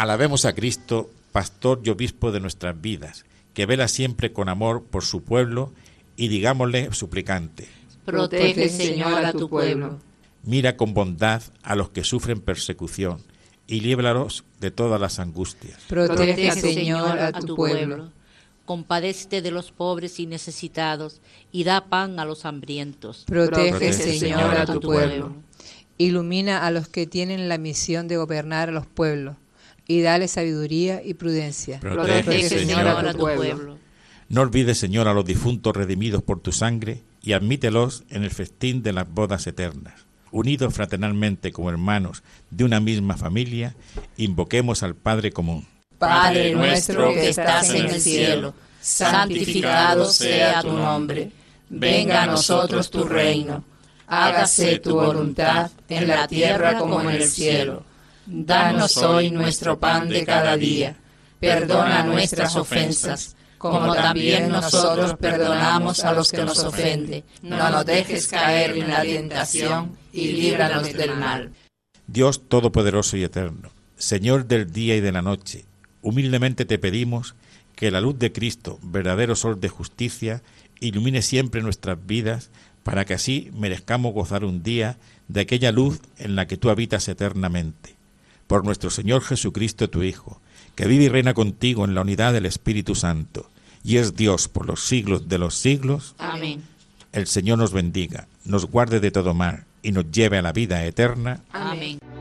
Alabemos a Cristo, pastor y obispo de nuestras vidas, que vela siempre con amor por su pueblo, y digámosle suplicante: protege, Señor, a tu pueblo. Mira con bondad a los que sufren persecución, y líbralos de todas las angustias. Protege, Señor, a tu pueblo. Compadécete de los pobres y necesitados, y da pan a los hambrientos. Protege, Señor, a tu pueblo. Ilumina a los que tienen la misión de gobernar a los pueblos, y dale sabiduría y prudencia. Protege, Señor, a tu pueblo. No olvides, Señor, a los difuntos redimidos por tu sangre, y admítelos en el festín de las bodas eternas. Unidos fraternalmente como hermanos de una misma familia, invoquemos al Padre común. Padre nuestro que estás en el cielo, santificado sea tu nombre. Venga a nosotros tu reino. Hágase tu voluntad en la tierra como en el cielo. Danos hoy nuestro pan de cada día. Perdona nuestras ofensas, como también nosotros perdonamos a los que nos ofenden. No nos dejes caer en la tentación y líbranos del mal. Dios Todopoderoso y Eterno, Señor del día y de la noche, humildemente te pedimos que la luz de Cristo, verdadero sol de justicia, ilumine siempre nuestras vidas, para que así merezcamos gozar un día de aquella luz en la que tú habitas eternamente. Por nuestro Señor Jesucristo, tu Hijo, que vive y reina contigo en la unidad del Espíritu Santo, y es Dios por los siglos de los siglos. Amén. El Señor nos bendiga, nos guarde de todo mal, y nos lleve a la vida eterna. Amén.